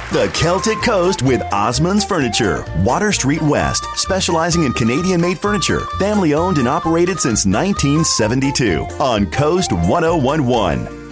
The Celtic Coast with Osmond's Furniture. Water Street West, specializing in Canadian-made furniture. Family owned and operated since 1972 on Coast 1011.